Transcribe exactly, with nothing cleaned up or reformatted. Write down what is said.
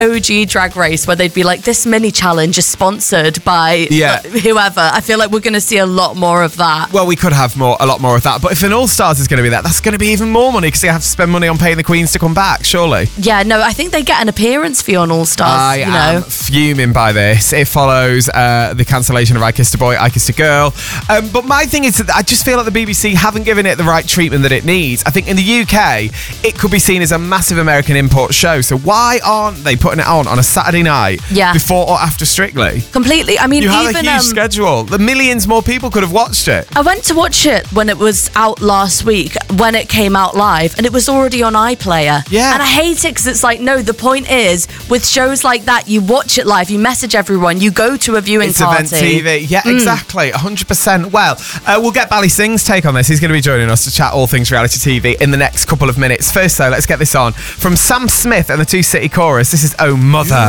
O G Drag Race where they'd be like, this mini challenge is sponsored by Yeah. whoever. I feel like we're going to see a lot more of that. Well, we could have more, a lot more of that. But if an All Stars is going to be that, that's going to be even more money because they have to spend money on paying the queens to come back, surely. Yeah, no, I think they get an appearance fee on All Stars. I you am know. fuming by this. It follows uh, the cancellation of I Kissed a Boy, I Kissed a Girl. Um, but my thing is that I just feel like the B B C haven't given it the right treatment that it needs. I think in the U K, it could be seen as a massive American import show. So why aren't they putting it on on a Saturday night Yeah. before or after Strictly? Completely. I mean, You have even a huge um, schedule. The millions more people could have watched it. I went to watch it when it was out last week, when it came out live, and it was already on iPlayer. Yeah. And I hate it because it's like, no, the point is, with shows like that, you watch it live, you message everyone, you go to a viewing It's party. event T V. Yeah, mm. exactly. one hundred percent. Well, uh, we'll get Bally Singh's take on this. He's going to be joining us to chat all things reality T V in the next couple of minutes. First, though, let's get this on. From Sam Smith and the Two City Chorus, this is Oh Mother.